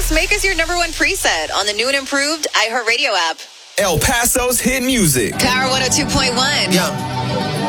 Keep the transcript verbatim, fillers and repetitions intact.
Yes, make us your number one preset on the new and improved iHeartRadio app. El Paso's hit music. Power one oh two point one. Yeah.